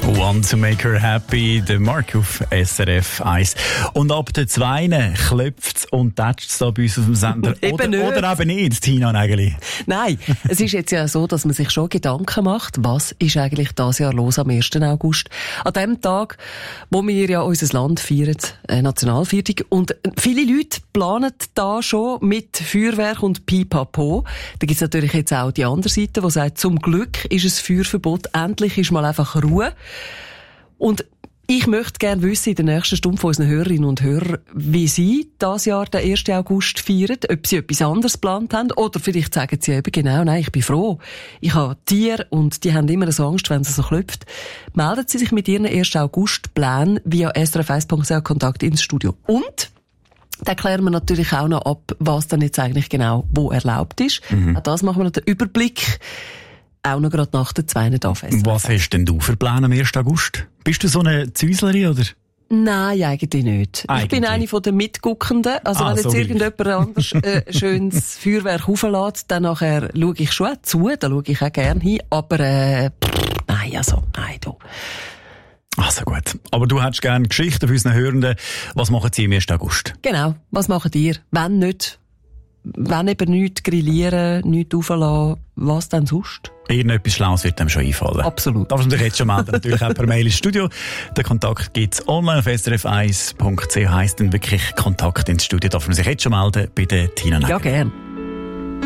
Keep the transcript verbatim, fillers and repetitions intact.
One to make her happy, der Mark auf S R F eins. Und ab der zwei klopft es und tätscht es da bei uns auf dem Sender. Eben oder, oder eben nicht, Tina Nägeli. Nein, es ist jetzt ja so, dass man sich schon Gedanken macht, was ist eigentlich dieses Jahr los am ersten August. An dem Tag, wo wir ja unser Land feiern, äh, Nationalviertag. Und viele Leute planen da schon mit Feuerwerk und Pipapo. Da gibt es natürlich jetzt auch die andere Seite, die sagt, zum Glück ist es Feuerverbot, endlich ist mal einfach Ruhe. Und ich möchte gerne wissen, in der nächsten Stunde von unseren Hörerinnen und Hörern, wie sie dieses Jahr den ersten August feiern, ob sie etwas anderes geplant haben, oder vielleicht sagen sie eben genau, nein, ich bin froh. Ich habe Tiere und die haben immer so Angst, wenn es so klopft. Melden Sie sich mit Ihren ersten August-Plänen via s r f eins punkt c h Kontakt ins Studio. Und dann klären wir natürlich auch noch ab, was dann jetzt eigentlich genau wo erlaubt ist. Mhm. Auch das machen wir noch den Überblick. Auch noch gerade nach der zweiten Anfest. Was hast denn du für Pläne am ersten August? Bist du so eine Züslerin, oder? Nein, eigentlich nicht. Eigentlich. Ich bin eine von den Mitguckenden. Also ah, wenn jetzt so irgendjemand anders äh, schönes Feuerwerk auflässt, dann nachher schaue ich schon auch zu, da schaue ich auch gerne hin. Aber äh, pff, nein, also, nein, du. Also gut. Aber du hättest gerne Geschichten für unsere Hörenden. Was machen Sie am ersten August? Genau. Was machen ihr? Wenn nicht, wenn eben nichts grillieren, nichts auflassen, was denn sonst? Irgendetwas Schlaues wird dem schon einfallen. Absolut. Darfst du dich jetzt schon melden, natürlich auch per Mail ins Studio. Den Kontakt gibt's online auf s r f eins punkt c h, heisst dann wirklich Kontakt ins Studio. Darf man sich jetzt schon melden bei der Tina Nägeli. Ja, gern.